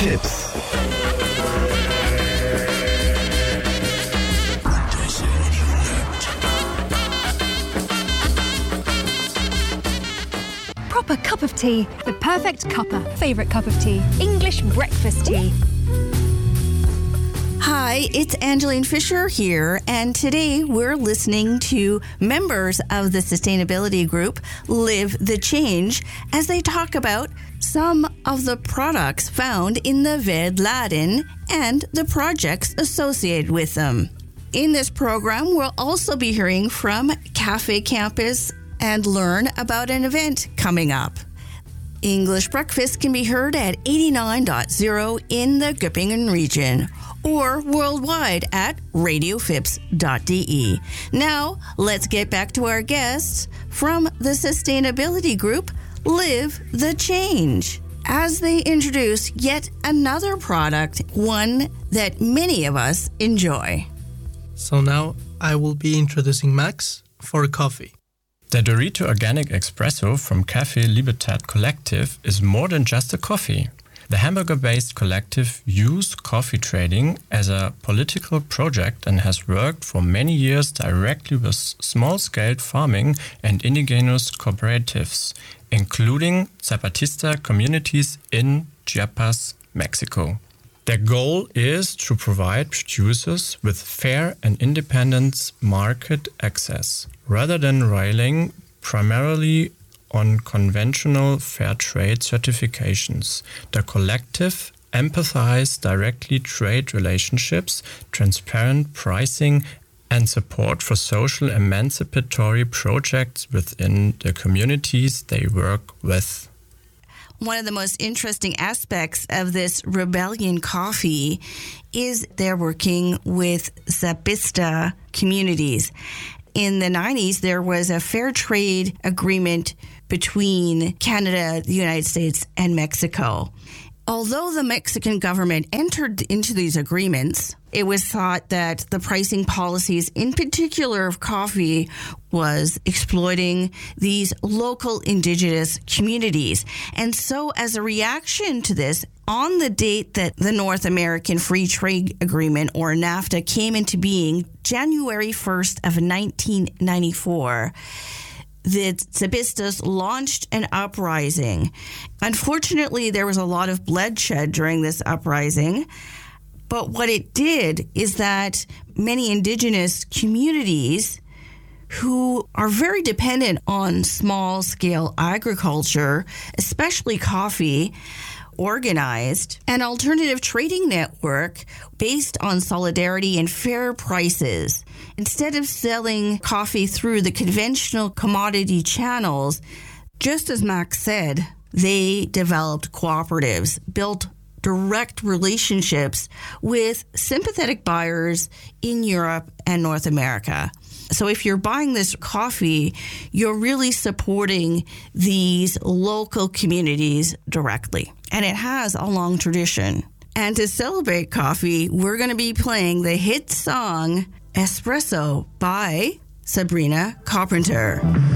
Tipps. Proper cup of tea. The perfect cuppa. Favourite cup of tea. English breakfast tea. Hi, it's Angeline Fisher here, and today we're listening to members of the sustainability group Live the Change as they talk about some of the products found in the Verdladen and the projects associated with them. In this program, we'll also be hearing from Cafe Campus and learn about an event coming up. English Breakfast can be heard at 89.0 in the Göppingen region or worldwide at radiofips.de. Now, let's get back to our guests from the sustainability group Live the Change, as they introduce yet another product, one that many of us enjoy. So now I will be introducing Max for coffee. The Dorito Organic Espresso from Café Libertad Collective is more than just a coffee. The Hamburger-based collective views coffee trading as a political project and has worked for many years directly with small-scale farming and indigenous cooperatives, including Zapatista communities in Chiapas, Mexico. Their goal is to provide producers with fair and independent market access, rather than relying primarily on conventional fair trade certifications. The collective emphasizes directly trade relationships, transparent pricing, and support for social emancipatory projects within the communities they work with. One of the most interesting aspects of this Rebellion Coffee is they're working with Zapatista communities. In the 90s, there was a fair trade agreement between Canada, the United States, and Mexico. Although the Mexican government entered into these agreements, it was thought that the pricing policies, in particular of coffee, was exploiting these local indigenous communities. And so as a reaction to this, on the date that the North American Free Trade Agreement, or NAFTA, came into being, January 1st of 1994, the Zapatistas launched an uprising. Unfortunately, there was a lot of bloodshed during this uprising. But what it did is that many indigenous communities who are very dependent on small-scale agriculture, especially coffee, organized an alternative trading network based on solidarity and fair prices. Instead of selling coffee through the conventional commodity channels, just as Max said, they developed cooperatives, built direct relationships with sympathetic buyers in Europe and North America. So if you're buying this coffee, you're really supporting these local communities directly. And it has a long tradition. And to celebrate coffee, we're going to be playing the hit song Espresso by Sabrina Carpenter.